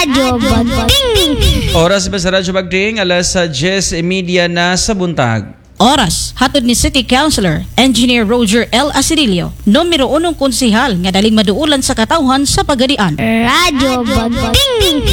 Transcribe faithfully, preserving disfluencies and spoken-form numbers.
Radyo Bagting. Oras ba sa Radyo Bagting? Alas diyes e media na sa buntag. Oras, hatod ni City Councilor, Engineer Roger L. Acirilio, numero unong konsihal nga daling maduulan sa katawhan sa Pagadian. Radyo Bagting.